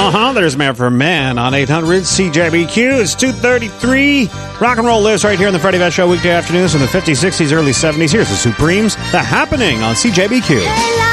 There's Man for Man on 800 CJBQ. It's 2:33. Rock and roll lives right here on the Freddie Vest Show weekday afternoons in the 50s, 60s, early 70s. Here's the Supremes. The Happening on CJBQ.